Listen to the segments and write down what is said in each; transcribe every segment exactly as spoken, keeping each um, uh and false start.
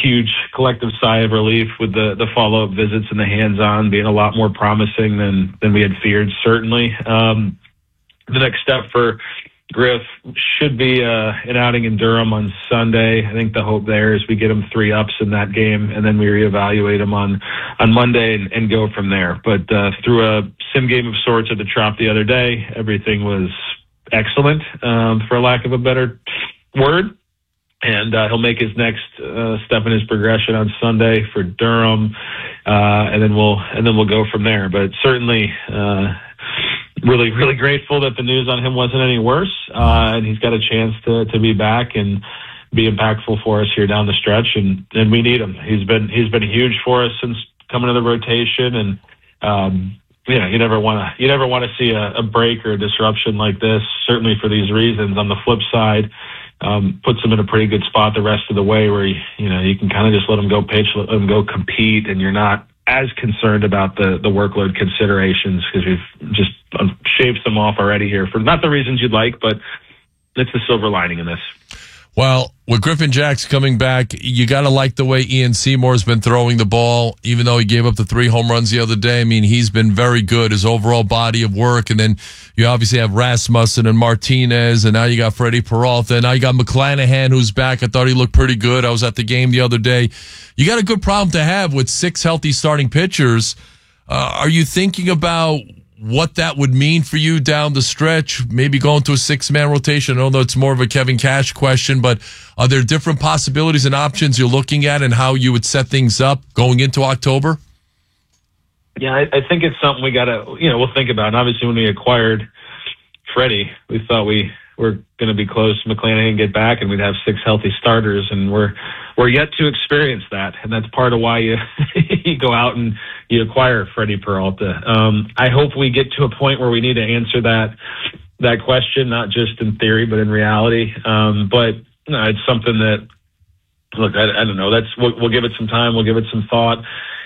huge collective sigh of relief with the, the follow-up visits and the hands-on being a lot more promising than, than we had feared, certainly. Um, the next step for Griff should be uh, an outing in Durham on Sunday. I think the hope there is we get him three ups in that game, and then we reevaluate him on, on Monday and, and go from there. But uh, through a sim game of sorts at the Trop the other day, everything was excellent, um, for lack of a better word. And uh, he'll make his next uh, step in his progression on Sunday for Durham, uh, and then we'll and then we'll go from there. But certainly, uh, really, really grateful that the news on him wasn't any worse, uh, and he's got a chance to to be back and be impactful for us here down the stretch. And, and we need him. He's been he's been huge for us since coming to the rotation, and um, you know, you never want to you never want to see a, a break or a disruption like this. Certainly for these reasons. On the flip side, Um, puts them in a pretty good spot the rest of the way where, you, you know, you can kind of just let them go pitch, let them go compete, and you're not as concerned about the, the workload considerations because we've just shaved them off already here for not the reasons you'd like, but it's the silver lining in this. Well, with Griffin Jax coming back, you got to like the way Ian Seymour's been throwing the ball, even though he gave up the three home runs the other day. I mean, he's been very good, his overall body of work. And then you obviously have Rasmussen and Martinez, and now you got Freddie Peralta. And now you got McClanahan, who's back. I thought he looked pretty good. I was at the game the other day. You got a good problem to have with six healthy starting pitchers. Uh, are you thinking about what that would mean for you down the stretch, maybe going to a six-man rotation? I know it's more of a Kevin Cash question, but are there different possibilities and options you're looking at and how you would set things up going into October? Yeah, I, I think it's something we got to, you know, we'll think about. And obviously when we acquired Freddie, we thought we were going to be close to McClanahan and get back, and we'd have six healthy starters, and we're we're yet to experience that, and that's part of why you you go out and you acquire Freddie Peralta. Um, I hope we get to a point where we need to answer that that question, not just in theory but in reality. Um, but no, it's something that, look, I, I don't know. That's we'll, we'll give it some time. We'll give it some thought.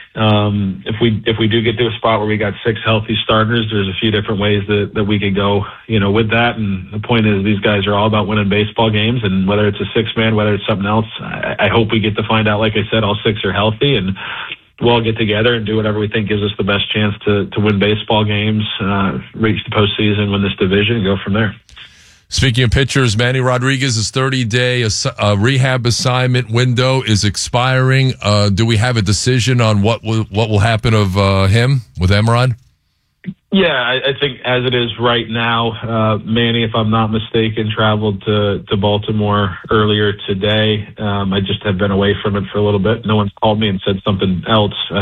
Um, if we if we do get to a spot where we got six healthy starters, there's a few different ways that, that we could go, you know, with that. And the point is, these guys are all about winning baseball games, and whether it's a six man, whether it's something else, I, I hope we get to find out. Like I said, all six are healthy, and we'll all get together and do whatever we think gives us the best chance to to win baseball games, uh, reach the postseason, win this division, and go from there. Speaking of pitchers, Manny Rodriguez's thirty-day uh, rehab assignment window is expiring. Uh, do we have a decision on what will, what will happen of uh, him with Emerald? Yeah, I, I think as it is right now, uh, Manny, if I'm not mistaken, traveled to, to Baltimore earlier today. Um, I just have been away from it for a little bit. No one's called me and said something else, so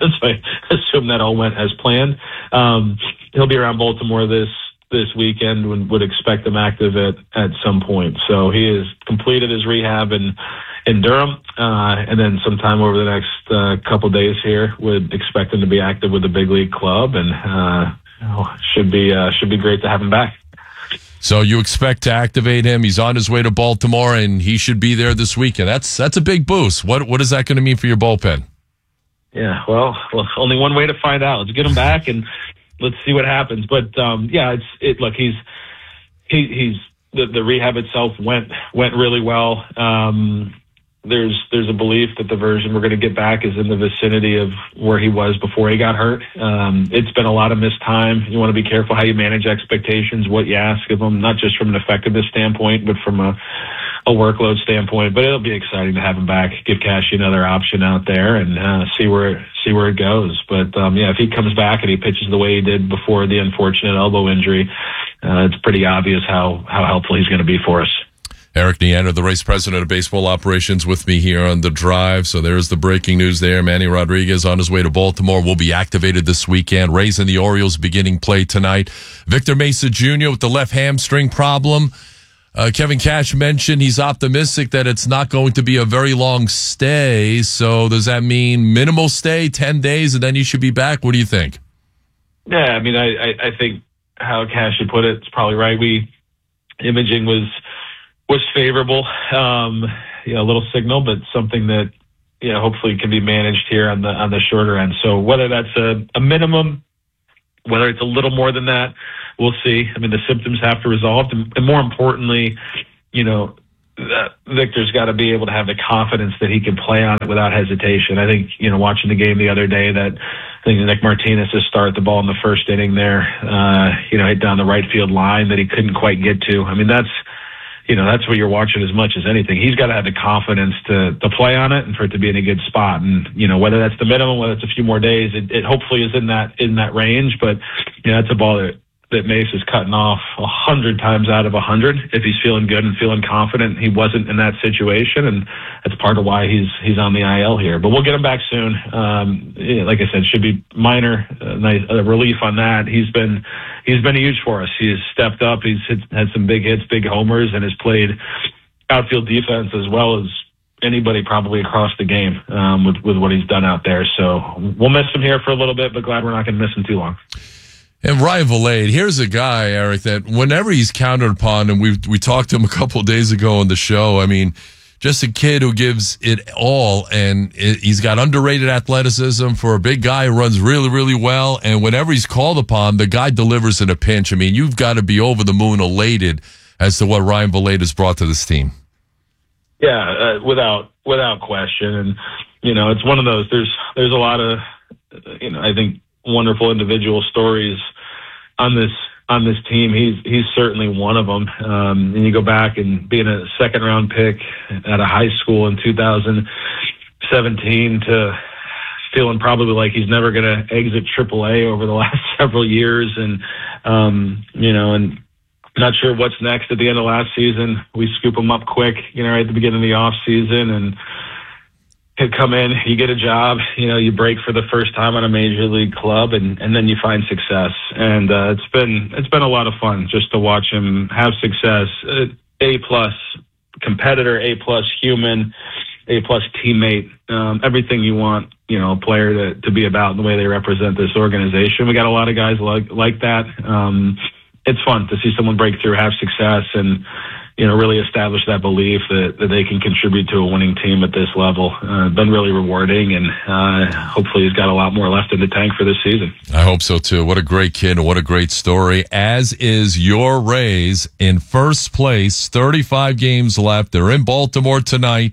I assume that all went as planned. Um, he'll be around Baltimore this this weekend, and would expect him active at, at some point. So he has completed his rehab in, in Durham, uh, and then sometime over the next uh, couple days here, would expect him to be active with the big league club, and uh, you know, should be uh, should be great to have him back. So you expect to activate him. He's on his way to Baltimore, and he should be there this weekend. That's that's a big boost. What what is that going to mean for your bullpen? Yeah, well, well, only one way to find out. Let's get him back and let's see what happens. But um, yeah, it's it. Look, he's he, he's the, the rehab itself went went really well. Um, there's there's a belief that the version we're going to get back is in the vicinity of where he was before he got hurt. Um, it's been a lot of missed time. You want to be careful how you manage expectations, what you ask of them, not just from an effectiveness standpoint, but from a a workload standpoint. But it'll be exciting to have him back, give Cashy another option out there, and uh, see where see where it goes. But um, yeah, if he comes back and he pitches the way he did before the unfortunate elbow injury, uh, it's pretty obvious how how helpful he's going to be for us. Eric Neander, the race president of baseball operations, with me here on The Drive. So there's the breaking news there. Manny Rodriguez on his way to Baltimore will be activated this weekend. Rays and the Orioles beginning play tonight. Victor Mesa Junior with the left hamstring problem. Uh, Kevin Cash mentioned he's optimistic that it's not going to be a very long stay. So does that mean minimal stay, ten days, and then you should be back? What do you think? Yeah, I mean, I, I, I think how Cash should put it, it's probably right. We imaging was was favorable, um, you know, a little signal, but something that, you know, hopefully can be managed here on the on the shorter end. So whether that's a, a minimum, whether it's a little more than that, we'll see. I mean, the symptoms have to resolve, and, and more importantly, you know, that Victor's got to be able to have the confidence that he can play on it without hesitation. I think, you know, watching the game the other day, that I think Nick Martinez has started the ball in the first inning there, uh, you know, hit down the right field line that he couldn't quite get to. I mean, that's, you know, that's what you're watching as much as anything. He's got to have the confidence to, to play on it and for it to be in a good spot. And, you know, whether that's the minimum, whether it's a few more days, it, it hopefully is in that, in that range. But, you know, that's a ball that, that Mace is cutting off a hundred times out of a hundred. If he's feeling good and feeling confident, he wasn't in that situation. And that's part of why he's, he's on the I L here, but we'll get him back soon. Um, yeah, like I said, should be minor, uh, nice uh, relief on that. He's been, he's been huge for us. He's stepped up. He's hit, had some big hits, big homers, and has played outfield defense as well as anybody probably across the game, um, with, with what he's done out there. So we'll miss him here for a little bit, but glad we're not going to miss him too long. And Ryan Vilade, here's a guy, Eric, that whenever he's counted upon, and we we talked to him a couple of days ago on the show, I mean, just a kid who gives it all, and it, he's got underrated athleticism for a big guy who runs really, really well, and whenever he's called upon, the guy delivers in a pinch. I mean, you've got to be over the moon elated as to what Ryan Vilade has brought to this team. Yeah, uh, without without question. And, you know, it's one of those, there's there's a lot of, you know, I think, wonderful individual stories on this on this team. He's he's certainly one of them. Um, and you go back and being a second round pick at a high school in two thousand seventeen to feeling probably like he's never going to exit triple A over the last several years, and um, you know, and not sure what's next at the end of last season. We scoop him up quick, you know, right at the beginning of the off season, and could come in, you get a job, you know, you break for the first time on a major league club, and, and then you find success. And uh, it's been it's been a lot of fun just to watch him have success. Uh, A plus competitor, A plus human, A plus teammate, um, everything you want, you know, a player to, to be about in the way they represent this organization. We got a lot of guys like like that. Um, it's fun to see someone break through, have success, and you know, really establish that belief that, that they can contribute to a winning team at this level. Uh, been really rewarding, and uh, hopefully he's got a lot more left in the tank for this season. I hope so, too. What a great kid and what a great story, as is your Rays in first place, thirty-five games left. They're in Baltimore tonight.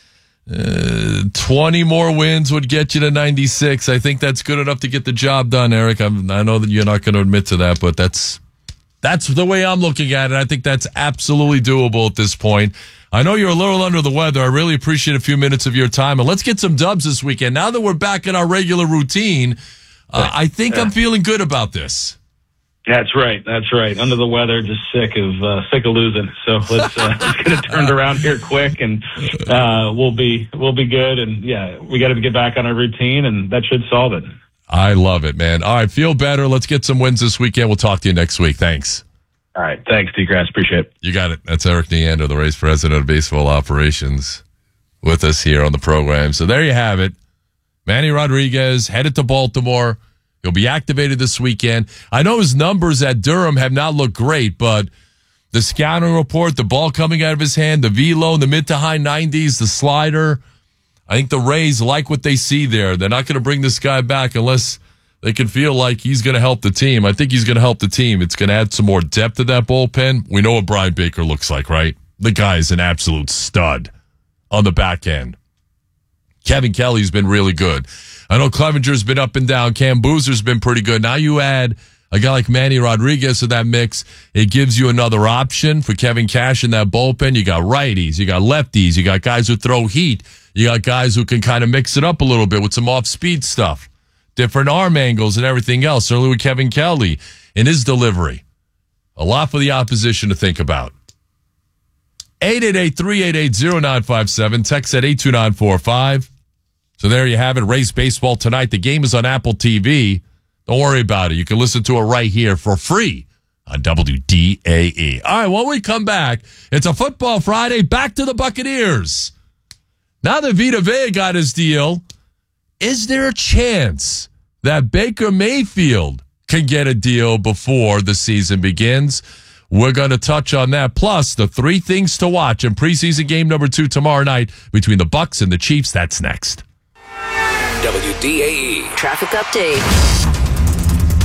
Uh, twenty more wins would get you to ninety-six. I think that's good enough to get the job done, Eric. I'm, I know that you're not going to admit to that, but that's That's the way I'm looking at it. I think that's absolutely doable at this point. I know you're a little under the weather. I really appreciate a few minutes of your time. And let's get some dubs this weekend. Now that we're back in our regular routine, uh, I think yeah. I'm feeling good about this. That's right. That's right. Under the weather, just sick of uh, sick of losing. So let's uh, let's get it turned around here quick, and uh, we'll be we'll be good. And yeah, we got to get back on our routine, and that should solve it. I love it, man. All right, feel better. Let's get some wins this weekend. We'll talk to you next week. Thanks. All right. Thanks, D-Grass. Appreciate it. You got it. That's Eric Neander, the Rays president of baseball operations, with us here on the program. So there you have it. Manny Rodriguez headed to Baltimore. He'll be activated this weekend. I know his numbers at Durham have not looked great, but the scouting report, the ball coming out of his hand, the velo in the mid to high nineties, the slider, I think the Rays like what they see there. They're not going to bring this guy back unless they can feel like he's going to help the team. I think he's going to help the team. It's going to add some more depth to that bullpen. We know what Brian Baker looks like, right? The guy is an absolute stud on the back end. Kevin Kelly's been really good. I know Clevenger's been up and down. Cam Boozer's been pretty good. Now you add a guy like Manny Rodriguez to that mix. It gives you another option for Kevin Cash in that bullpen. You got righties. You got lefties. You got guys who throw heat. You got guys who can kind of mix it up a little bit with some off-speed stuff, different arm angles and everything else. Certainly with Kevin Kelly in his delivery. A lot for the opposition to think about. eight eight eight, three eight eight, zero nine five seven. Text at eight two nine four five. So there you have it. Rays baseball tonight. The game is on Apple T V. Don't worry about it. You can listen to it right here for free on W D A E. All right, when we come back, it's a Football Friday. Back to the Buccaneers. Now that Vita Vea got his deal, is there a chance that Baker Mayfield can get a deal before the season begins? We're going to touch on that. Plus, the three things to watch in preseason game number two tomorrow night between the Bucs and the Chiefs. That's next. W D A E Traffic Update.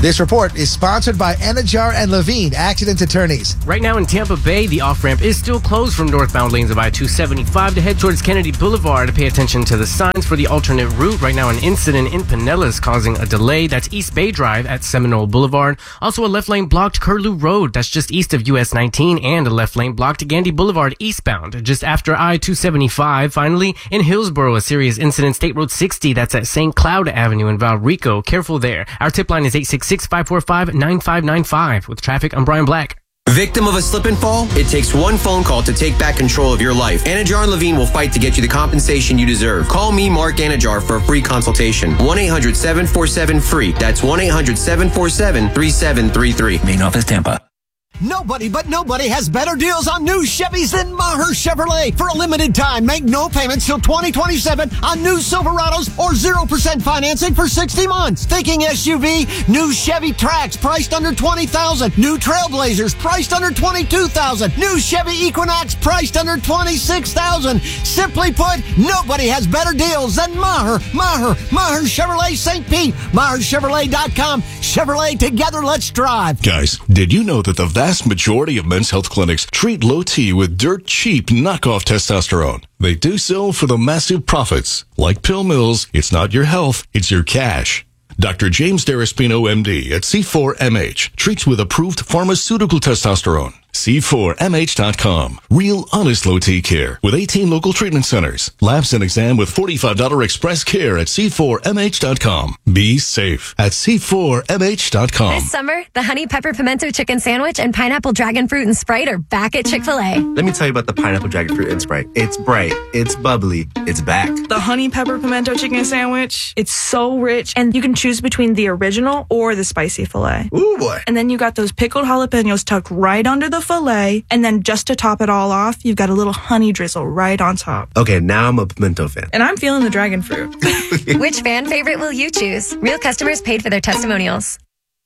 This report is sponsored by Anajar and Levine, accident attorneys. Right now in Tampa Bay, the off-ramp is still closed from northbound lanes of I two seventy-five to head towards Kennedy Boulevard. Pay attention to the signs for the alternate route. Right now, an incident in Pinellas causing a delay. That's East Bay Drive at Seminole Boulevard. Also, a left lane blocked Curlew Road. That's just east of U S nineteen, and a left lane blocked Gandy Boulevard eastbound just after I two seventy-five. Finally, in Hillsborough, a serious incident. State Road sixty. That's at Saint Cloud Avenue in Valrico. Careful there. Our tip line is eight six six, five four five, nine five nine five. With traffic, I'm Brian Black. Victim of a slip and fall? It takes one phone call to take back control of your life. Anajar and Levine will fight to get you the compensation you deserve. Call me, Mark Anajar, for a free consultation. one eight hundred, seven four seven, free. That's one eight hundred, seven four seven, three seven three three. Main office, Tampa. Nobody but nobody has better deals on new Chevys than Maher Chevrolet. For a limited time, make no payments till twenty twenty-seven on new Silverados or zero percent financing for sixty months. Thinking S U V? New Chevy Trax priced under twenty thousand dollars. New Trailblazers priced under twenty-two thousand dollars. New Chevy Equinox priced under twenty-six thousand dollars. Simply put, nobody has better deals than Maher. Maher. Maher Chevrolet Saint Pete. Maher Chevrolet dot com. Chevrolet, together, let's drive. Guys, did you know that the vast majority of men's health clinics treat low T with dirt cheap knockoff testosterone? They do so for the massive profits. Like pill mills, it's not your health, it's your cash. Doctor James Deraspino, M D, at C four M H, treats with approved pharmaceutical testosterone. C four M H dot com. Real, honest low T care with eighteen local treatment centers. Labs and exam with forty-five dollars express care at C four M H dot com. Be safe at C four M H dot com. This summer, the Honey Pepper Pimento Chicken Sandwich and Pineapple Dragon Fruit and Sprite are back at Chick-fil-A. Let me tell you about the Pineapple Dragon Fruit and Sprite. It's bright, it's bubbly, it's back. The Honey Pepper Pimento Chicken Sandwich, it's so rich, and you can choose between the original or the spicy filet. Ooh, boy. And then you got those pickled jalapenos tucked right under the filet, and then just to top it all off, you've got a little honey drizzle right on top. Okay, now I'm a pimento fan. And I'm feeling the dragon fruit. Which fan favorite will you choose? Real customers paid for their testimonials.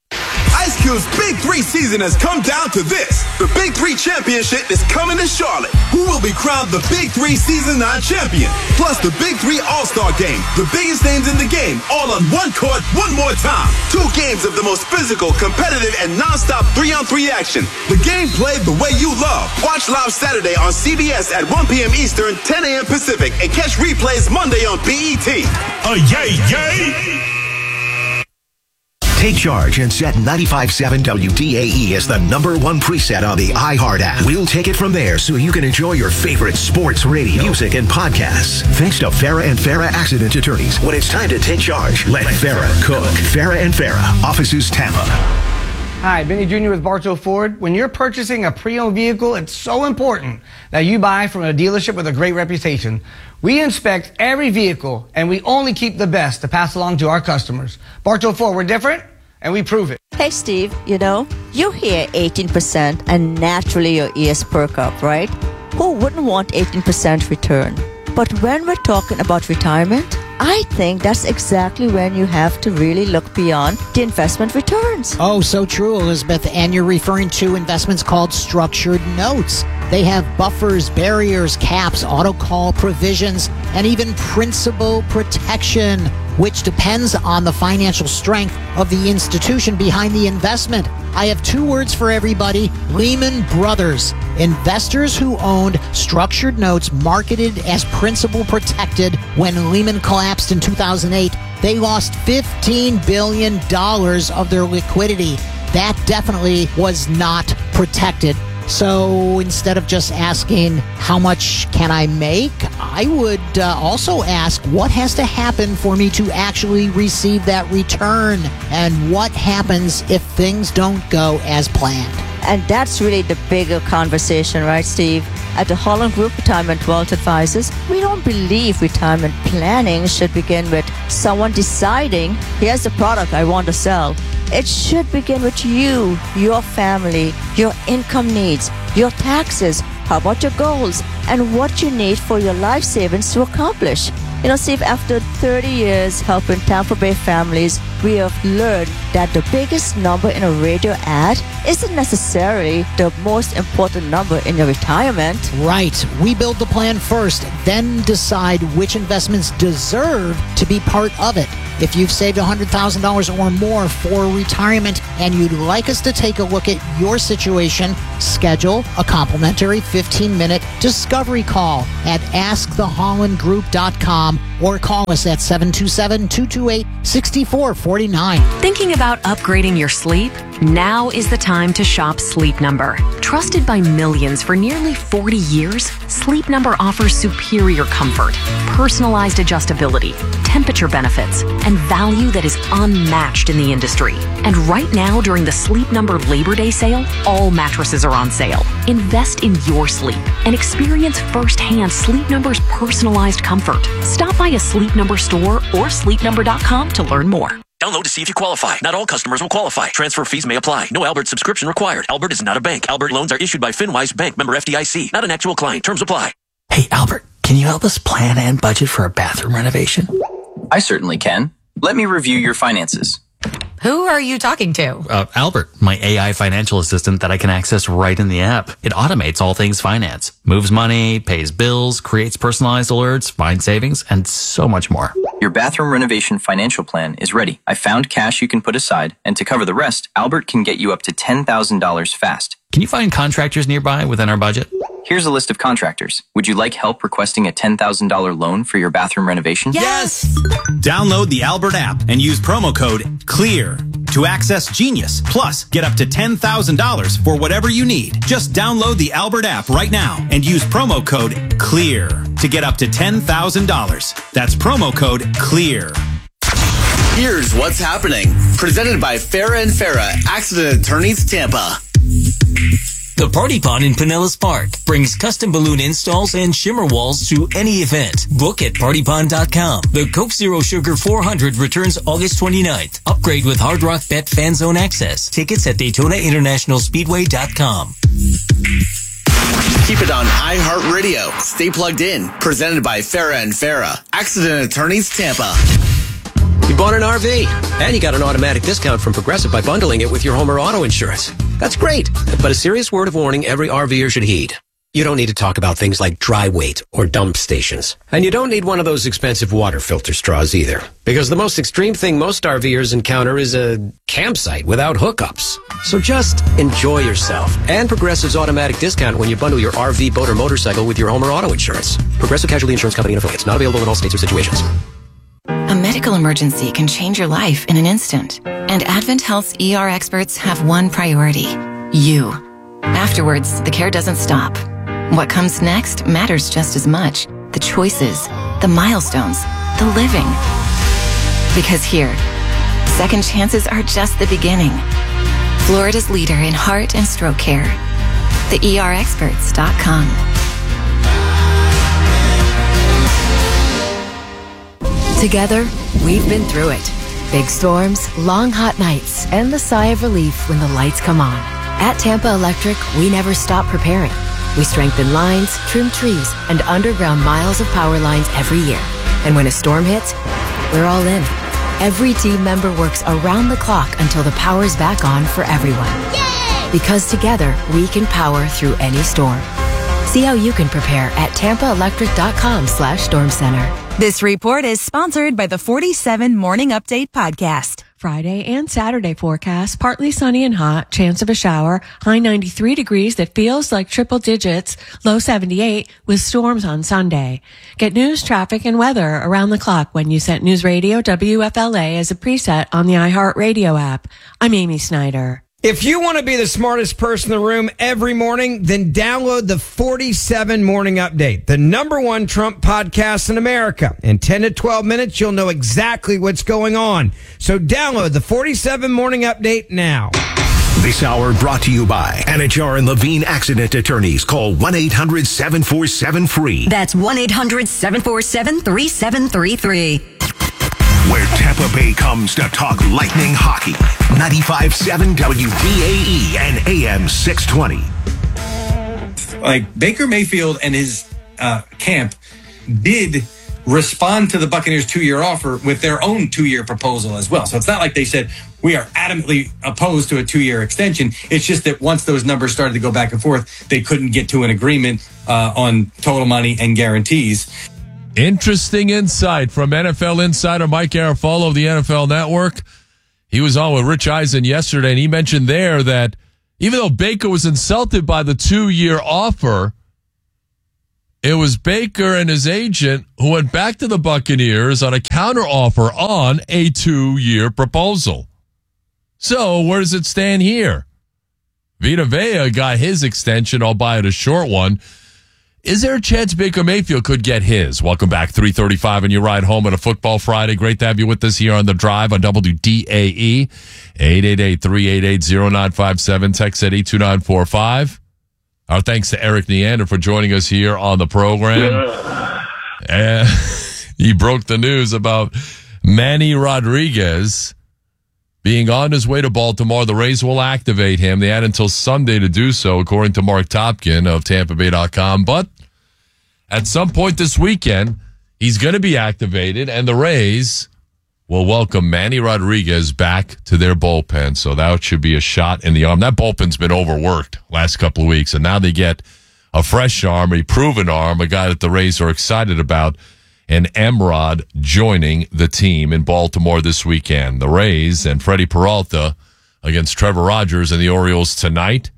Ice Cube's Big Three season has come down to this. The Big Three Championship is coming to Charlotte. Who will be crowned the Big Three Season nine champion? Plus the Big Three All-Star Game. The biggest names in the game, all on one court, one more time. Two games of the most physical, competitive, and non-stop three-on-three action. The game played the way you love. Watch live Saturday on C B S at one p.m. Eastern, ten a.m. Pacific, and catch replays Monday on B E T. Oh, yay, yay! Take charge and set ninety-five point seven W D A E as the number one preset on the iHeart app. We'll take it from there so you can enjoy your favorite sports radio, music, and podcasts. Thanks to Farah and Farah Accident Attorneys. When it's time to take charge, let Farah cook. Farah and Farah, offices Tampa. Hi, Benny Junior with Bartow Ford. When you're purchasing a pre-owned vehicle, it's so important that you buy from a dealership with a great reputation. We inspect every vehicle, and we only keep the best to pass along to our customers. Bartow Ford, we're different, and we prove it. Hey, Steve, you know, you hear eighteen percent, and naturally your ears perk up, right? Who wouldn't want eighteen percent return? But when we're talking about retirement, I think that's exactly when you have to really look beyond the investment returns. Oh, so true, Elizabeth. And you're referring to investments called structured notes. They have buffers, barriers, caps, auto call provisions, and even principal protection, which depends on the financial strength of the institution behind the investment. I have two words for everybody: Lehman Brothers. Investors who owned structured notes marketed as principal protected when Lehman collapsed in two thousand eight, they lost fifteen billion dollars of their liquidity. That definitely was not protected. So instead of just asking, how much can I make? I would uh, also ask, what has to happen for me to actually receive that return? And what happens if things don't go as planned? And that's really the bigger conversation, right, Steve? At the Holland Group Retirement Wealth Advisors, we don't believe retirement planning should begin with someone deciding, here's the product I want to sell. It should begin with you, your family, your income needs, your taxes, how about your goals, and what you need for your life savings to accomplish. You know, Steve, after thirty years helping Tampa Bay families, we have learned that the biggest number in a radio ad isn't necessarily the most important number in your retirement. Right. We build the plan first, then decide which investments deserve to be part of it. If you've saved one hundred thousand dollars or more for retirement and you'd like us to take a look at your situation, schedule a complimentary fifteen-minute discovery call at ask the holland group dot com or call us at seven two seven, two two eight, six four four nine. Thinking about upgrading your sleep? Now is the time to shop Sleep Number. Trusted by millions for nearly forty years, Sleep Number offers superior comfort, personalized adjustability, temperature benefits, and value that is unmatched in the industry. And right now, during the Sleep Number Labor Day sale, all mattresses are on sale. Invest in your sleep and experience firsthand Sleep Number's personalized comfort. Stop by a Sleep Number store or sleep number dot com to learn more. Download to see if you qualify. Not all customers will qualify. Transfer fees may apply. No Albert subscription required. Albert is not a bank. Albert loans are issued by FinWise Bank, member F D I C. Not an actual client. Terms apply. Hey, Albert, can you help us plan and budget for a bathroom renovation? I certainly can. Let me review your finances. Who are you talking to? Uh, Albert, my A I financial assistant that I can access right in the app. It automates all things finance, moves money, pays bills, creates personalized alerts, finds savings, and so much more. Your bathroom renovation financial plan is ready. I found cash you can put aside, and to cover the rest, Albert can get you up to ten thousand dollars fast. Can you find contractors nearby within our budget? Here's a list of contractors. Would you like help requesting a ten thousand dollars loan for your bathroom renovation? Yes! Download the Albert app and use promo code CLEAR to access Genius. Plus, get up to ten thousand dollars for whatever you need. Just download the Albert app right now and use promo code CLEAR to get up to ten thousand dollars. That's promo code CLEAR. Here's what's happening. Presented by Farah and Farah, Accident Attorneys Tampa. The Party Pond in Pinellas Park brings custom balloon installs and shimmer walls to any event. Book at party pond dot com. The Coke Zero Sugar four hundred returns August twenty-ninth. Upgrade with Hard Rock Bet Fan Zone access. Tickets at Daytona International Speedway dot com. Keep it on iHeartRadio. Stay plugged in. Presented by Farah and Farah, Accident Attorneys Tampa. You bought an R V, and you got an automatic discount from Progressive by bundling it with your home or auto insurance. That's great, but a serious word of warning every RVer should heed. You don't need to talk about things like dry weight or dump stations. And you don't need one of those expensive water filter straws either. Because the most extreme thing most RVers encounter is a campsite without hookups. So just enjoy yourself. And Progressive's automatic discount when you bundle your R V, boat, or motorcycle with your home or auto insurance. Progressive Casualty Insurance Company and affiliates. Not available in all states or situations. A medical emergency can change your life in an instant. And Advent Health's E R experts have one priority: you. Afterwards, the care doesn't stop. What comes next matters just as much. The choices, the milestones, the living. Because here, second chances are just the beginning. Florida's leader in heart and stroke care. the E R experts dot com. Together, we've been through it. Big storms, long hot nights, and the sigh of relief when the lights come on. At Tampa Electric, we never stop preparing. We strengthen lines, trim trees, and underground miles of power lines every year. And when a storm hits, we're all in. Every team member works around the clock until the power's back on for everyone. Yay! Because together, we can power through any storm. See how you can prepare at tampa electric dot com slash storm center. This report is sponsored by the forty-seven Morning Update podcast. Friday and Saturday forecast, partly sunny and hot, chance of a shower, high ninety-three degrees that feels like triple digits, low seventy-eight with storms on Sunday. Get news, traffic, and weather around the clock when you set News Radio W F L A as a preset on the iHeartRadio app. I'm Amy Snyder. If you want to be the smartest person in the room every morning, then download the forty-seven Morning Update, the number one Trump podcast in America. In ten to twelve minutes, you'll know exactly what's going on. So download the forty-seven Morning Update now. This hour brought to you by Anajar and Levine Accident Attorneys. Call one eight hundred seven four seven free. That's one eight hundred seven four seven three seven three three. Where Tampa Bay comes to talk Lightning hockey. ninety-five point seven W D A E and A M six twenty. Like Baker Mayfield and his uh, camp did respond to the Buccaneers' two-year offer with their own two-year proposal as well. So it's not like they said, we are adamantly opposed to a two-year extension. It's just that once those numbers started to go back and forth, they couldn't get to an agreement uh, on total money and guarantees. Interesting insight from N F L insider Mike Garafolo of the N F L Network. He was on with Rich Eisen yesterday, and he mentioned there that even though Baker was insulted by the two-year offer, it was Baker and his agent who went back to the Buccaneers on a counteroffer on a two-year proposal. So where does it stand here? Vita Vea got his extension, albeit a short one. Is there a chance Baker Mayfield could get his? Welcome back, three thirty-five, and you ride home on a Football Friday. Great to have you with us here on The Drive on W D A E. eight eight eight, three eight eight, zero nine five seven. Text at eight two nine four five. Our thanks to Eric Neander for joining us here on the program. Yeah. And he broke the news about Manny Rodriguez being on his way to Baltimore. The Rays will activate him. They had until Sunday to do so, according to Mark Topkin of Tampa Bay dot com. But at some point this weekend, he's going to be activated, and the Rays will welcome Manny Rodriguez back to their bullpen. So that should be a shot in the arm. That bullpen's been overworked last couple of weeks, and now they get a fresh arm, a proven arm, a guy that the Rays are excited about, and Emrod joining the team in Baltimore this weekend. The Rays and Freddie Peralta against Trevor Rogers and the Orioles tonight.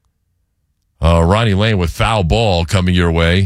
Uh, Ronnie Lane with foul ball coming your way.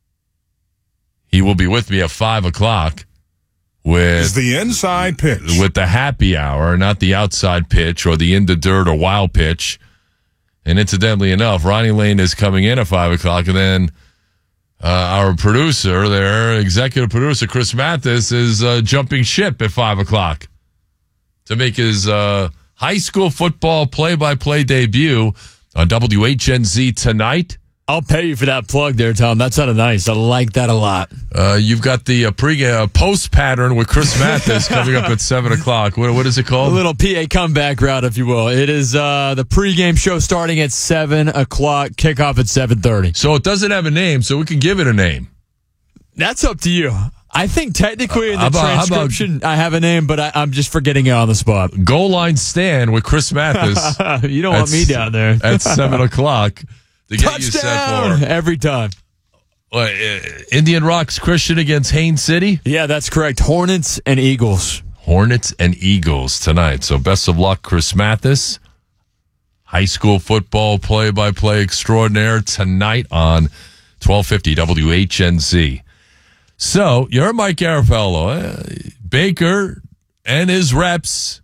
He will be with me at five o'clock with is the inside pitch. With the happy hour, not the outside pitch or the in the dirt or wild pitch. And incidentally enough, Ronnie Lane is coming in at five o'clock, and then Uh, our producer there, executive producer Chris Mathis, is uh, jumping ship at five o'clock to make his uh, high school football play-by-play debut on W H N Z tonight. I'll pay you for that plug there, Tom. That sounded nice. I like that a lot. Uh, you've got the uh, pre uh, post pattern with Chris Mathis coming up at seven o'clock. What, what is it called? A little P A comeback route, if you will. It is uh, the pregame show starting at seven o'clock, kickoff at seven thirty. So it doesn't have a name, so we can give it a name. That's up to you. I think technically in the uh, about, transcription about, I have a name, but I, I'm just forgetting it on the spot. Goal Line Stand with Chris Mathis. You don't want me down there. At seven o'clock. To get Touchdown! You set for every time. Uh, Indian Rocks Christian against Haines City? Yeah, that's correct. Hornets and Eagles. Hornets and Eagles tonight. So best of luck, Chris Mathis. High school football play-by-play extraordinaire tonight on twelve fifty W H N Z. So, you're Mike Garafolo. Uh, Baker and his reps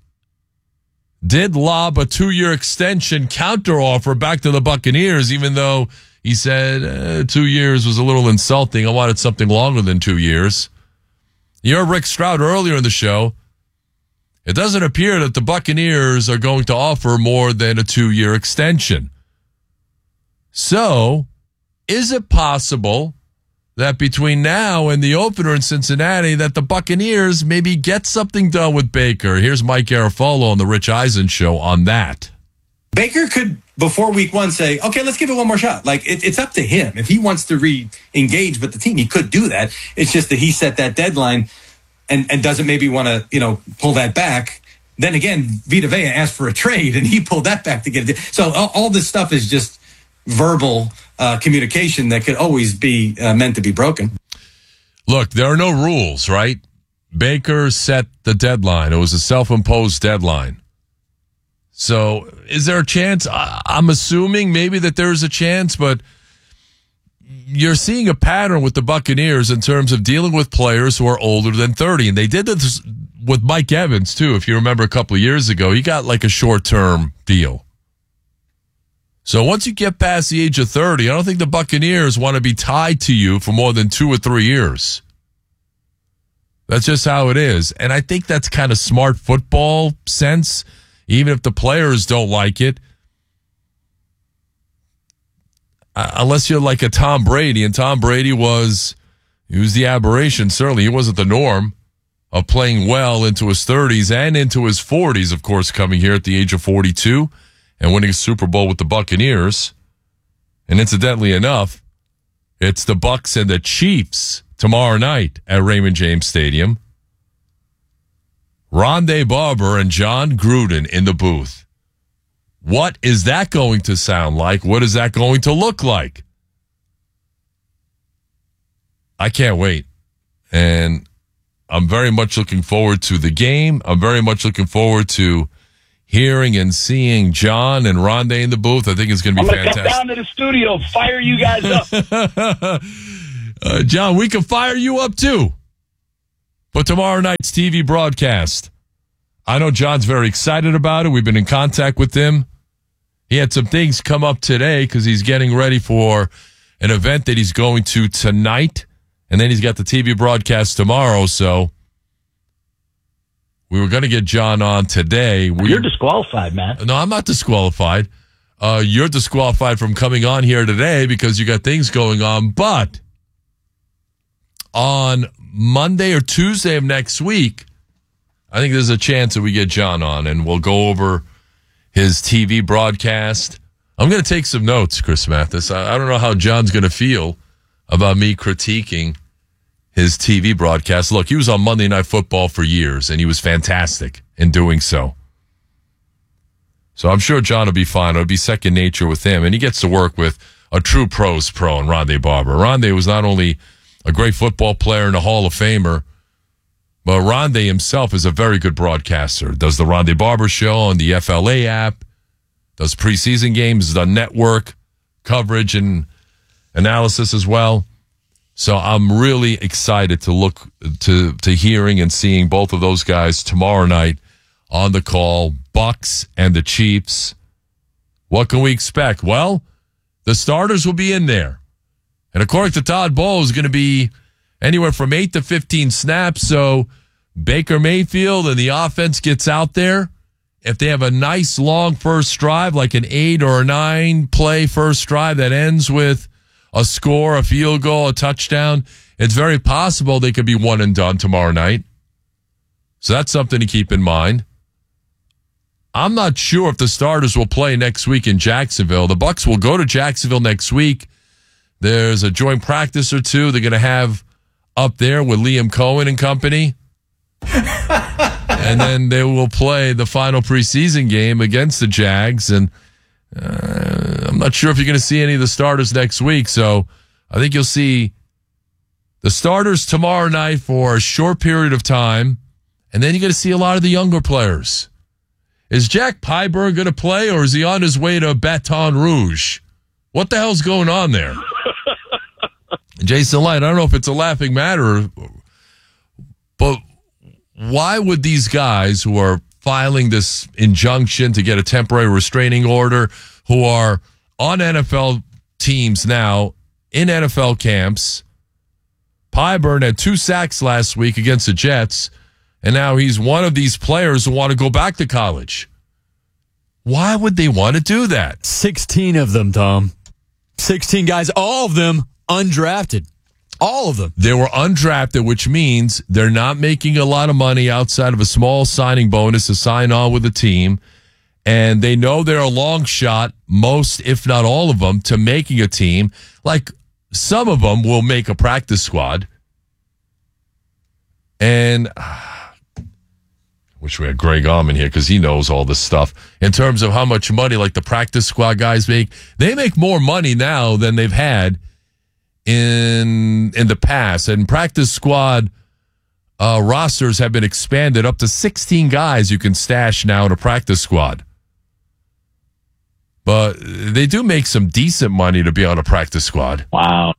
did lob a two-year extension counteroffer back to the Buccaneers, even though he said uh, two years was a little insulting. I wanted something longer than two years. You heard Rick Stroud earlier in the show. It doesn't appear that the Buccaneers are going to offer more than a two-year extension. So, is it possible that between now and the opener in Cincinnati that the Buccaneers maybe get something done with Baker? Here's Mike Garafolo on the Rich Eisen Show on that. Baker could, before week one, say, okay, let's give it one more shot. Like, it, it's up to him. If he wants to re-engage with the team, he could do that. It's just that he set that deadline and, and doesn't maybe want to, you know, pull that back. Then again, Vita Vea asked for a trade, and he pulled that back to get it. So all, all this stuff is just verbal uh, communication that could always be uh, meant to be broken. Look, there are no rules, right? Baker set the deadline. It was a self-imposed deadline. So is there a chance? I, I'm assuming maybe that there's a chance, but you're seeing a pattern with the Buccaneers in terms of dealing with players who are older than thirty. And they did this with Mike Evans, too. If you remember a couple of years ago, he got like a short-term deal. So once you get past the age of thirty, I don't think the Buccaneers want to be tied to you for more than two or three years. That's just how it is. And I think that's kind of smart football sense, even if the players don't like it. Uh, unless you're like a Tom Brady, and Tom Brady was, he was the aberration. Certainly, he wasn't the norm of playing well into his thirties and into his forties, of course, coming here at the age of forty-two. And winning a Super Bowl with the Buccaneers. And incidentally enough, it's the Bucs and the Chiefs tomorrow night at Raymond James Stadium. Rondé Barber and John Gruden in the booth. What is that going to sound like? What is that going to look like? I can't wait. And I'm very much looking forward to the game. I'm very much looking forward to hearing and seeing John and Rondé in the booth. I think it's going to be I'm gonna fantastic. come down to the studio, fire you guys up. uh, John, we can fire you up too. But tomorrow night's T V broadcast. I know John's very excited about it. We've been in contact with him. He had some things come up today because he's getting ready for an event that he's going to tonight. And then he's got the T V broadcast tomorrow. So we were going to get John on today. We, You're disqualified, man. No, I'm not disqualified. Uh, you're disqualified from coming on here today because you got things going on. But on Monday or Tuesday of next week, I think there's a chance that we get John on and we'll go over his T V broadcast. I'm going to take some notes, Chris Mathis. I, I don't know how John's going to feel about me critiquing his T V broadcast. Look, he was on Monday Night Football for years, and he was fantastic in doing so. So I'm sure John will be fine. It'll be second nature with him, and he gets to work with a true pros pro in Rondé Barber. Rondé was not only a great football player and a Hall of Famer, but Rondé himself is a very good broadcaster. Does the Rondé Barber Show on the F L A app, does preseason games, the network coverage and analysis as well. So I'm really excited to look to to hearing and seeing both of those guys tomorrow night on the call, Bucks and the Chiefs. What can we expect? Well, the starters will be in there. And according to Todd Bowles, it's going to be anywhere from eight to fifteen snaps. So Baker Mayfield and the offense gets out there. If they have a nice long first drive, like an eight or a nine play first drive that ends with a score, a field goal, a touchdown, it's very possible they could be one and done tomorrow night. So that's something to keep in mind. I'm not sure if the starters will play next week in Jacksonville. The Bucs will go to Jacksonville next week. There's a joint practice or two they're going to have up there with Liam Cohen and company. And then they will play the final preseason game against the Jags. And uh, I'm not sure if you're going to see any of the starters next week. So I think you'll see the starters tomorrow night for a short period of time. And then you're going to see a lot of the younger players. Is Jack Pyburn going to play, or is he on his way to Baton Rouge? What the hell's going on there? Jason Light, I don't know if it's a laughing matter, but why would these guys who are filing this injunction to get a temporary restraining order, who are on N F L teams now, in N F L camps, Pyburn had two sacks last week against the Jets, and now he's one of these players who want to go back to college. Why would they want to do that? sixteen of them, Tom. sixteen guys, all of them undrafted. All of them. They were undrafted, which means they're not making a lot of money outside of a small signing bonus to sign on with the team. And they know they're a long shot, most, if not all of them, to making a team. Like, some of them will make a practice squad. And I wish we had Greg Allman here because he knows all this stuff. In terms of how much money, like the practice squad guys make, they make more money now than they've had in in the past. And practice squad uh, rosters have been expanded up to sixteen guys you can stash now in a practice squad. But they do make some decent money to be on a practice squad. Wow.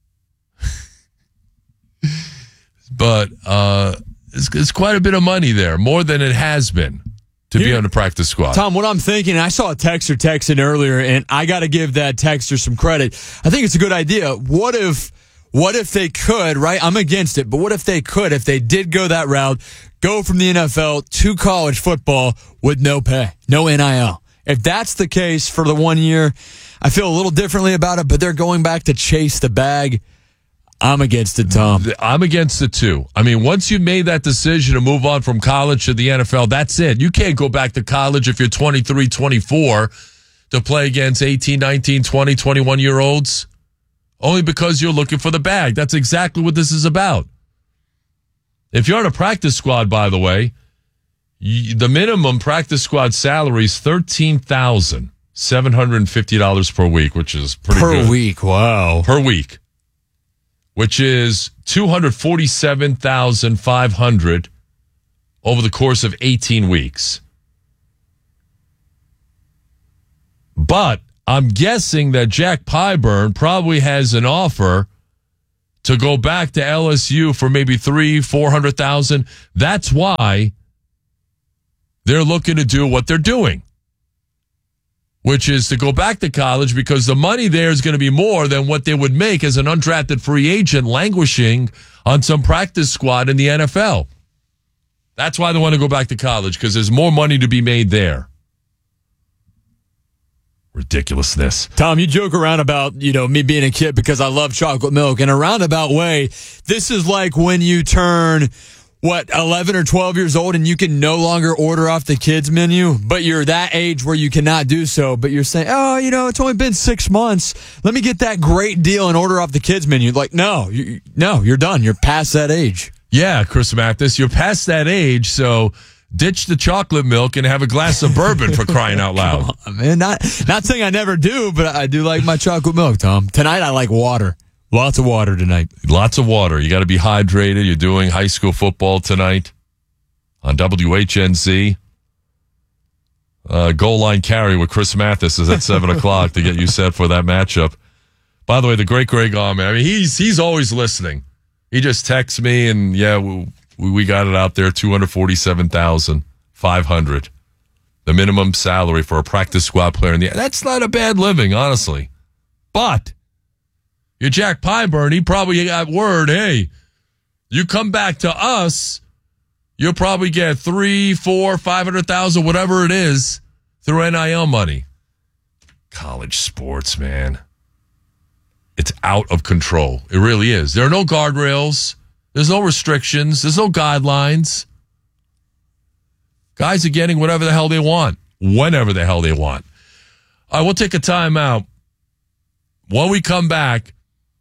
But uh, it's, it's quite a bit of money there, more than it has been to Here, be on the practice squad. Tom, what I'm thinking, I saw a texter texting earlier, and I got to give that texter some credit. I think it's a good idea. What if, what if they could, right? I'm against it, but what if they could, if they did go that route, go from the N F L to college football with no pay, no N I L? If that's the case for the one year, I feel a little differently about it, but they're going back to chase the bag. I'm against it, Tom. I'm against it, too. I mean, once you've made that decision to move on from college to the N F L, that's it. You can't go back to college if you're twenty-three, twenty-four to play against eighteen, nineteen, twenty, twenty-one-year-olds, only because you're looking for the bag. That's exactly what this is about. If you're on a practice squad, by the way, you, the minimum practice squad salary is thirteen thousand seven hundred fifty dollars per week, which is pretty per good. Per week, wow. Per week. Which is two hundred forty-seven thousand five hundred over the course of eighteen weeks. But I'm guessing that Jack Pyburn probably has an offer to go back to L S U for maybe three, four hundred thousand. That's why they're looking to do what they're doing, which is to go back to college because the money there is going to be more than what they would make as an undrafted free agent languishing on some practice squad in the N F L. That's why they want to go back to college, because there's more money to be made there. Ridiculousness. Tom, you joke around about, you know, me being a kid because I love chocolate milk. In a roundabout way, this is like when you turn, what, eleven or twelve years old and you can no longer order off the kids menu, but you're that age where you cannot do so, but you're saying, oh, you know, it's only been six months. Let me get that great deal and order off the kids menu. Like, no, you, no, you're done. You're past that age. Yeah, Chris Mathis, you're past that age, so ditch the chocolate milk and have a glass of bourbon, for crying out loud. Come on, man, not, not saying I never do, but I do like my chocolate milk, Tom. Tonight I like water. Lots of water tonight. Lots of water. You got to be hydrated. You're doing high school football tonight on W H N Z. Uh, goal line carry with Chris Mathis is at seven o'clock to get you set for that matchup. By the way, the great Greg Allman, I mean, he's he's always listening. He just texts me, and yeah, we, we got it out there, two hundred forty-seven thousand five hundred. The minimum salary for a practice squad player in the that's not a bad living, honestly. But you're Jack Pyburn, he probably got word, hey, you come back to us, you'll probably get three, four, five hundred thousand, whatever it is, through N I L money. College sports, man. It's out of control. It really is. There are no guardrails. There's no restrictions. There's no guidelines. Guys are getting whatever the hell they want, whenever the hell they want. All right, we'll take a timeout. When we come back,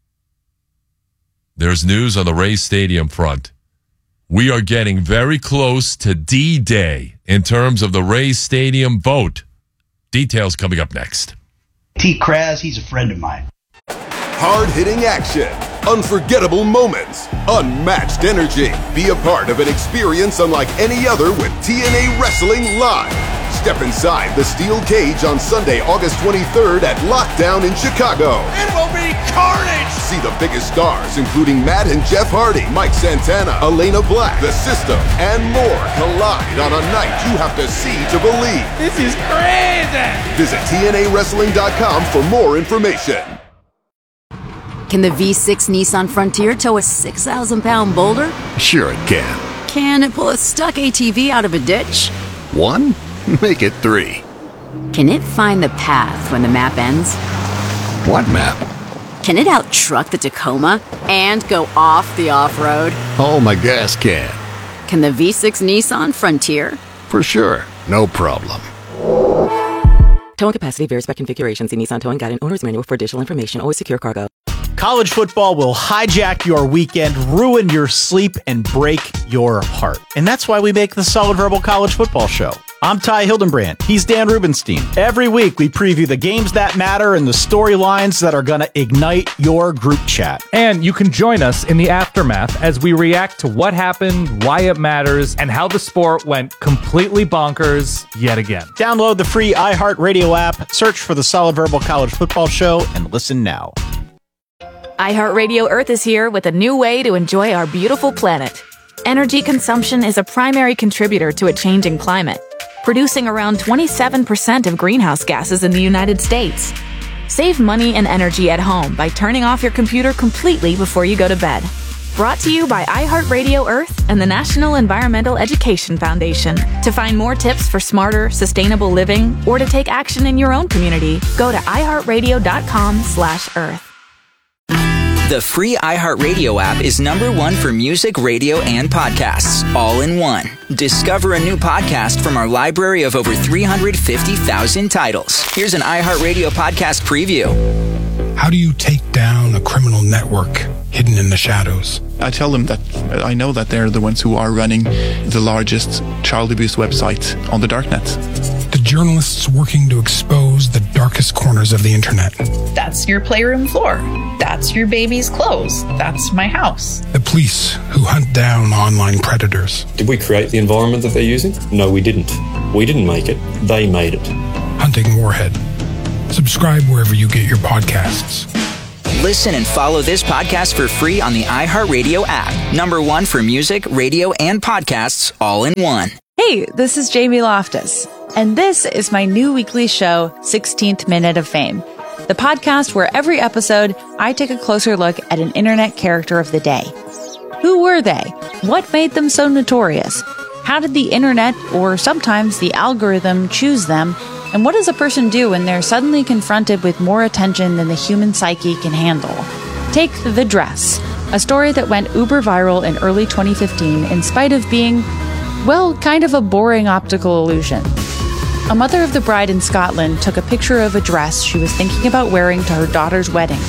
there's news on the Rays Stadium front. We are getting very close to D-Day in terms of the Rays Stadium vote. Details coming up next. T. Kraz, he's a friend of mine. Hard-hitting action, unforgettable moments, unmatched energy. Be a part of an experience unlike any other with T N A Wrestling Live. Step inside the steel cage on Sunday, August twenty-third at Lockdown in Chicago. It will be carnage! See the biggest stars, including Matt and Jeff Hardy, Mike Santana, Elena Black, The System, and more collide on a night you have to see to believe. This is crazy! Visit T N A wrestling dot com for more information. Can the V six Nissan Frontier tow a six thousand pound boulder? Sure it can. Can it pull a stuck A T V out of a ditch? One? Make it three. Can it find the path when the map ends? What map? Can it out-truck the Tacoma and go off the off-road? Oh, my gas can. Can the V six Nissan Frontier? For sure. No problem. Towing capacity varies by configuration. See Nissan Towing Guide and Owner's Manual for additional information. Always secure cargo. College football will hijack your weekend, ruin your sleep, and break your heart. And that's why we make the Solid Verbal College Football Show. I'm Ty Hildenbrand. He's Dan Rubenstein. Every week, we preview the games that matter and the storylines that are going to ignite your group chat. And you can join us in the aftermath as we react to what happened, why it matters, and how the sport went completely bonkers yet again. Download the free iHeartRadio app, search for the Solid Verbal College Football Show, and listen now. iHeartRadio Earth is here with a new way to enjoy our beautiful planet. Energy consumption is a primary contributor to a changing climate, producing around twenty-seven percent of greenhouse gases in the United States. Save money and energy at home by turning off your computer completely before you go to bed. Brought to you by iHeartRadio Earth and the National Environmental Education Foundation. To find more tips for smarter, sustainable living or to take action in your own community, go to iHeartRadio.com slash Earth. The free iHeartRadio app is number one for music, radio, and podcasts, all in one. Discover a new podcast from our library of over three hundred fifty thousand titles. Here's an iHeartRadio podcast preview. How do you take down a criminal network hidden in the shadows? I tell them that I know that they're the ones who are running the largest child abuse website on the darknet. The journalists working to expose the darkest corners of the internet. That's your playroom floor. That's your baby's clothes. That's my house. The police who hunt down online predators. Did we create the environment that they're using? No, we didn't. We didn't make it. They made it. Hunting Warhead. Subscribe wherever you get your podcasts. Listen and follow this podcast for free on the iHeartRadio app. Number one for music, radio, and podcasts all in one. Hey, this is Jamie Loftus, and this is my new weekly show, sixteenth Minute of Fame, the podcast where every episode I take a closer look at an internet character of the day. Who were they? What made them so notorious? How did the internet, or sometimes the algorithm, choose them? And what does a person do when they're suddenly confronted with more attention than the human psyche can handle? Take The Dress, a story that went uber viral in early twenty fifteen in spite of being, well, kind of a boring optical illusion. A mother of the bride in Scotland took a picture of a dress she was thinking about wearing to her daughter's wedding.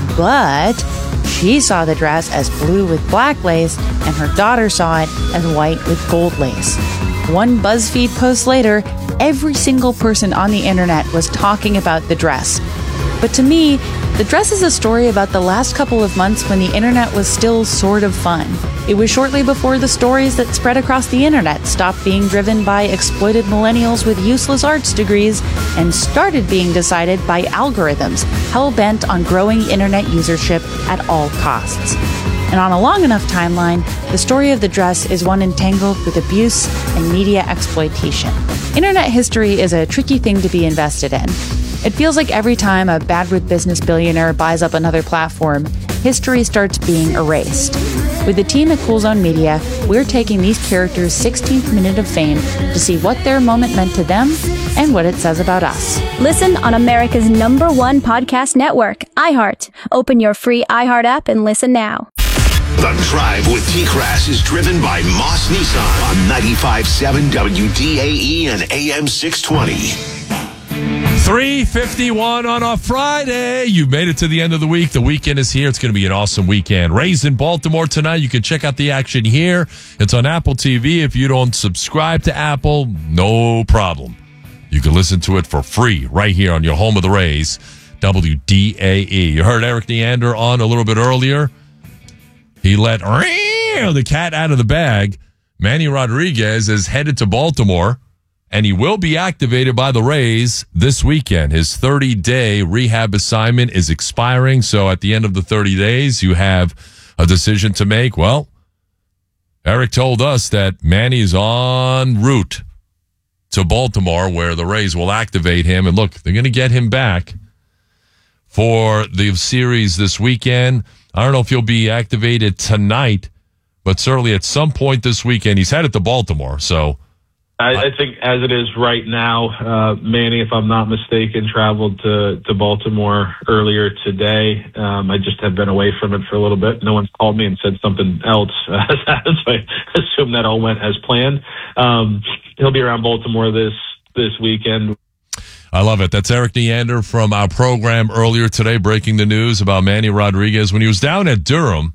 But she saw the dress as blue with black lace, and her daughter saw it as white with gold lace. One BuzzFeed post later, every single person on the internet was talking about the dress. But to me, the dress is a story about the last couple of months when the internet was still sort of fun. It was shortly before the stories that spread across the internet stopped being driven by exploited millennials with useless arts degrees and started being decided by algorithms hell-bent on growing internet usership at all costs. And on a long enough timeline, the story of the dress is one entangled with abuse and media exploitation. Internet history is a tricky thing to be invested in. It feels like every time a bad with business billionaire buys up another platform, history starts being erased. With the team at Cool Zone Media, we're taking these characters' sixteenth minute of fame to see what their moment meant to them and what it says about us. Listen on America's number one podcast network, iHeart. Open your free iHeart app and listen now. The Drive with T-Crass is driven by Moss Nissan on ninety-five point seven W D A E and A M six twenty. three fifty-one on a Friday. You made it to the end of the week. The weekend is here. It's going to be an awesome weekend. Rays in Baltimore tonight. You can check out the action here. It's on Apple T V. If you don't subscribe to Apple, no problem. You can listen to it for free right here on your home of the Rays, W D A E. You heard Eric Neander on a little bit earlier. He let the cat out of the bag. Manny Rodriguez is headed to Baltimore, and he will be activated by the Rays this weekend. His thirty-day rehab assignment is expiring, so at the end of the thirty days, you have a decision to make. Well, Eric told us that Manny is en route to Baltimore, where the Rays will activate him. And look, they're going to get him back for the series this weekend. I don't know if he'll be activated tonight, but certainly at some point this weekend. He's headed to Baltimore, so... I, I think as it is right now, uh, Manny, if I'm not mistaken, traveled to, to Baltimore earlier today. Um, I just have been away from it for a little bit. No one's called me and said something else, uh, so I assume that all went as planned. Um, he'll be around Baltimore this this weekend. I love it. That's Eric Neander from our program earlier today, breaking the news about Manny Rodriguez. When he was down at Durham,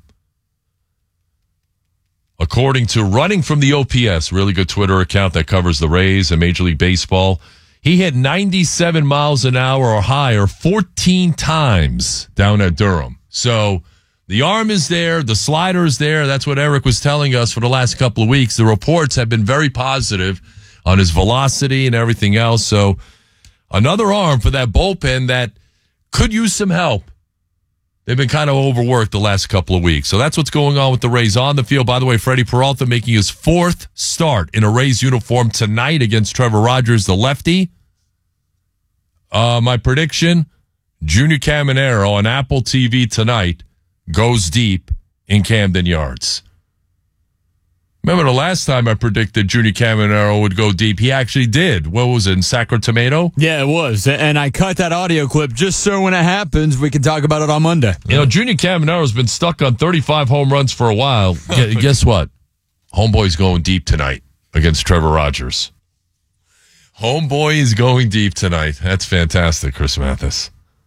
according to Running from the O P S, really good Twitter account that covers the Rays and Major League Baseball, he hit ninety-seven miles an hour or higher fourteen times down at Durham. So the arm is there, the slider is there. That's what Eric was telling us for the last couple of weeks. The reports have been very positive on his velocity and everything else. So another arm for that bullpen that could use some help. They've been kind of overworked the last couple of weeks. So that's what's going on with the Rays on the field. By the way, Freddie Peralta making his fourth start in a Rays uniform tonight against Trevor Rogers, the lefty. Uh, my prediction, Junior Caminero on Apple T V tonight goes deep in Camden Yards. Remember the last time I predicted Junior Caminero would go deep? He actually did. What was it, in Sacramento? Yeah, it was. And I cut that audio clip just so when it happens, we can talk about it on Monday. You know, Junior Caminero's been stuck on thirty-five home runs for a while. Guess what? Homeboy's going deep tonight against Trevor Rogers. Homeboy is going deep tonight. That's fantastic, Chris Mathis.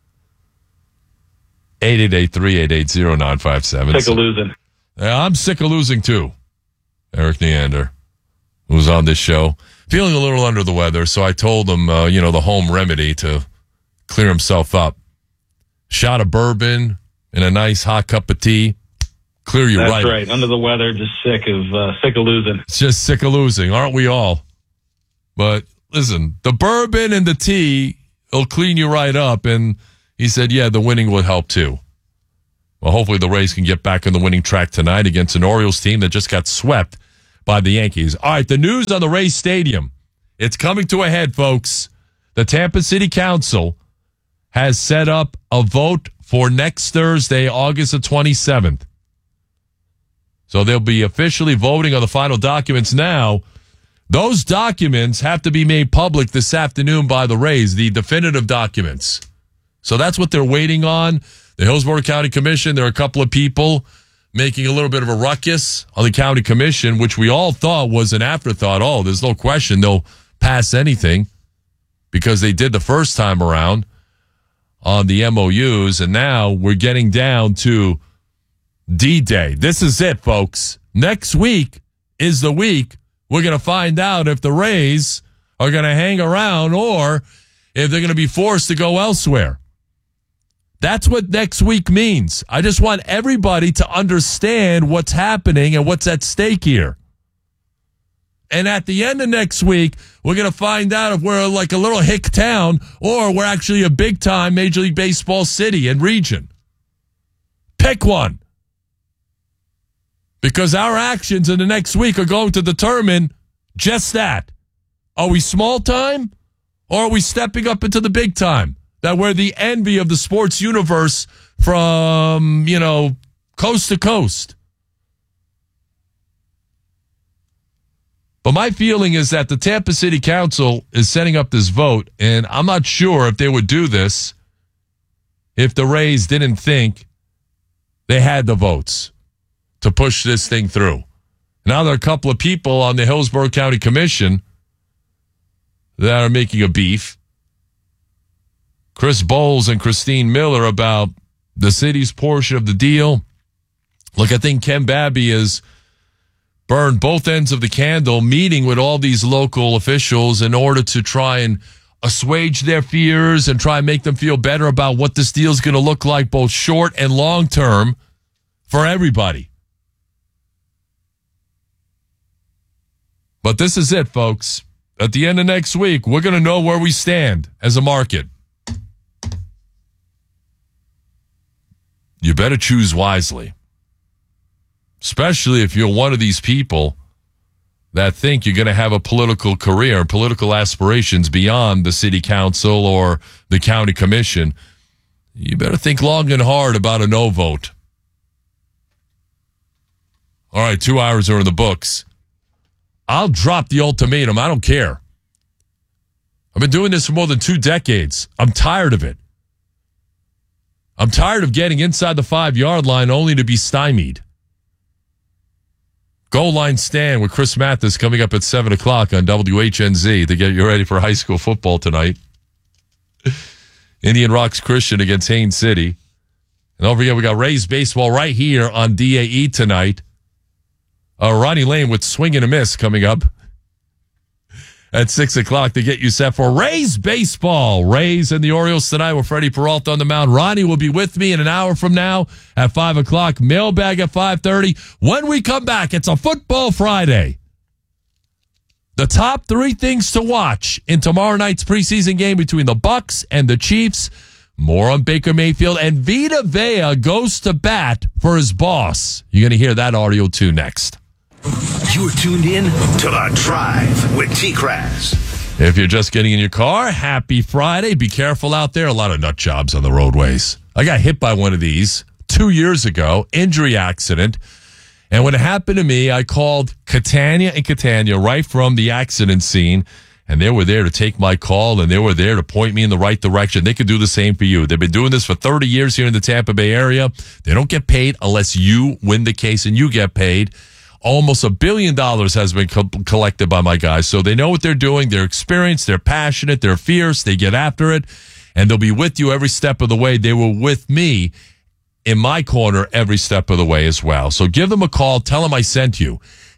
eight eight eight, three eight eight, zero nine five seven. Sick of losing. Yeah, I'm sick of losing, too. Eric Neander. who was on this show, feeling a little under the weather. So I told him, uh, you know, the home remedy to clear himself up. Shot of bourbon and a nice hot cup of tea. Clear you That's right. That's right. Under the weather, just sick of uh, sick of losing. It's just sick of losing, aren't we all? But listen, the bourbon and the tea will clean you right up. And he said, yeah, the winning will help too. Well, hopefully the Rays can get back on the winning track tonight against an Orioles team that just got swept by the Yankees. All right, the news on the Rays Stadium. It's coming to a head, folks. The Tampa City Council has set up a vote for next Thursday, August the twenty-seventh. So they'll be officially voting on the final documents now. Those documents have to be made public this afternoon by the Rays, the definitive documents. So that's what they're waiting on. The Hillsborough County Commission, there are a couple of people making a little bit of a ruckus on the county commission, which we all thought was an afterthought. Oh, there's no question they'll pass anything because they did the first time around on the M O Us, and now we're getting down to D-Day. This is it, folks. Next week is the week we're going to find out if the Rays are going to hang around or if they're going to be forced to go elsewhere. That's what next week means. I just want everybody to understand what's happening and what's at stake here. And at the end of next week, we're going to find out if we're like a little hick town or we're actually a big-time Major League Baseball city and region. Pick one. Because our actions in the next week are going to determine just that. Are we small time or are we stepping up into the big time? That we're the envy of the sports universe from, you know, coast to coast. But my feeling is that the Tampa City Council is setting up this vote, and I'm not sure if they would do this if the Rays didn't think they had the votes to push this thing through. Now there are a couple of people on the Hillsborough County Commission that are making a beef. Chris Bowles and Christine Miller about the city's portion of the deal. Look, I think Ken Babby has burned both ends of the candle, meeting with all these local officials in order to try and assuage their fears and try and make them feel better about what this deal is going to look like, both short and long term, for everybody. But this is it, folks. At the end of next week, we're going to know where we stand as a market. You better choose wisely. Especially if you're one of these people that think you're going to have a political career, political aspirations beyond the city council or the county commission. You better think long and hard about a no vote. All right, two hours are in the books. I'll drop the ultimatum. I don't care. I've been doing this for more than two decades. I'm tired of it. I'm tired of getting inside the five-yard line only to be stymied. Goal Line Stand with Chris Mathis coming up at seven o'clock on W H N Z to get you ready for high school football tonight. Indian Rocks Christian against Haines City. And don't forget, we got Rays baseball right here on D A E tonight. Uh, Ronnie Lane with Swing and a Miss coming up at six o'clock to get you set for Rays baseball. Rays and the Orioles tonight with Freddie Peralta on the mound. Ronnie will be with me in an hour from now at five o'clock. Mailbag at five thirty. When we come back, it's a Football Friday. The top three things to watch in tomorrow night's preseason game between the Bucks and the Chiefs. More on Baker Mayfield. And Vita Vea goes to bat for his boss. You're going to hear that audio too next. You're tuned in to The Drive with T-Kraz. If you're just getting in your car, happy Friday. Be careful out there. A lot of nut jobs on the roadways. I got hit by one of these two years ago, injury accident. And when it happened to me, I called Catania and Catania right from the accident scene. And they were there to take my call, and they were there to point me in the right direction. They could do the same for you. They've been doing this for thirty years here in the Tampa Bay area. They don't get paid unless you win the case and you get paid. Almost a billion dollars has been co- collected by my guys. So they know what they're doing. They're experienced. They're passionate. They're fierce. They get after it. And they'll be with you every step of the way. They were with me in my corner every step of the way as well. So give them a call. Tell them I sent you.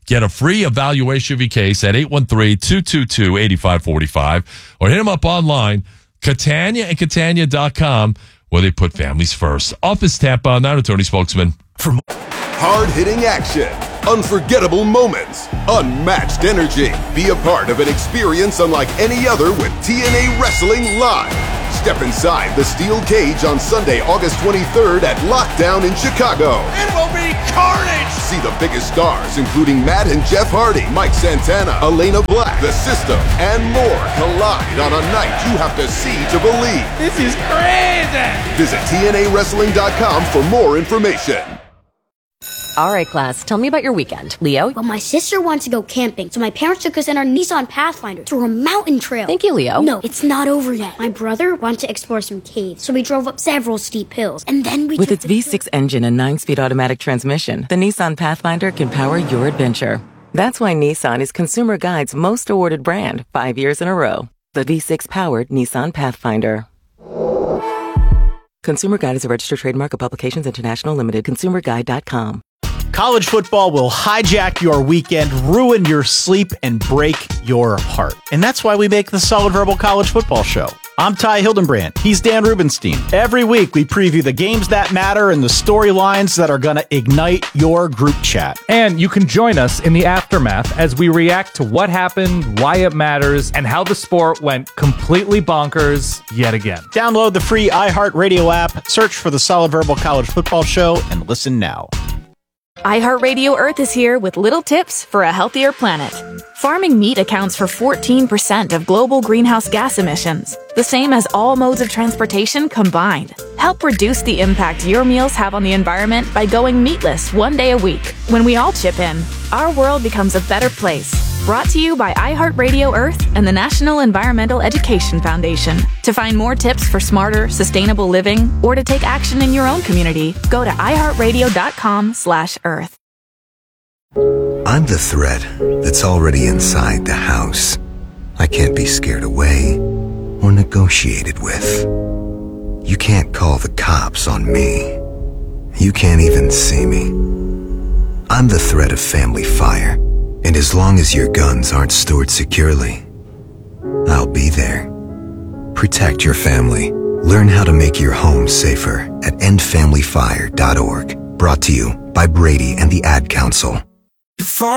Get a free evaluation of your case at eight one three, two two two, eight five four five or hit them up online, Catania and Catania dot com, where they put families first. Office Tampa, nine attorney spokesman. For hard-hitting action, unforgettable moments, unmatched energy. Be a part of an experience unlike any other with T N A Wrestling Live. Step inside the steel cage on Sunday, August twenty-third at Lockdown in Chicago. It will be carnage! See the biggest stars, including Matt and Jeff Hardy, Mike Santana, Elena Black, The System, and more collide on a night you have to see to believe. This is crazy! Visit T N A wrestling dot com for more information. All right, class, tell me about your weekend. Leo? Well, my sister wants to go camping, so my parents took us in our Nissan Pathfinder to a mountain trail. Thank you, Leo. No, it's not over yet. My brother wanted to explore some caves, so we drove up several steep hills, and then we With took its the V six engine and nine-speed automatic transmission, the Nissan Pathfinder can power your adventure. That's why Nissan is Consumer Guide's most awarded brand, five years in a row. The V six-powered Nissan Pathfinder. Consumer Guide is a registered trademark of Publications International Limited. consumer guide dot com. College football will hijack your weekend, ruin your sleep, and break your heart. And that's why we make the Solid Verbal College Football Show. I'm Ty Hildenbrand. He's Dan Rubenstein. Every week, we preview the games that matter and the storylines that are going to ignite your group chat. And you can join us in the aftermath as we react to what happened, why it matters, and how the sport went completely bonkers yet again. Download the free iHeartRadio app, search for the Solid Verbal College Football Show, and listen now. iHeartRadio Earth is here with little tips for a healthier planet. Farming meat accounts for fourteen percent of global greenhouse gas emissions, the same as all modes of transportation combined. Help reduce the impact your meals have on the environment by going meatless one day a week. When we all chip in, our world becomes a better place. Brought to you by iHeartRadio Earth and the National Environmental Education Foundation. To find more tips for smarter, sustainable living, or to take action in your own community, go to iHeartRadio.com slash Earth. I'm the threat that's already inside the house. I can't be scared away or negotiated with. You can't call the cops on me. You can't even see me. I'm the threat of family fire, and as long as your guns aren't stored securely, I'll be there. Protect your family. Learn how to make your home safer at end family fire dot org. Brought to you by Brady and the Ad Council.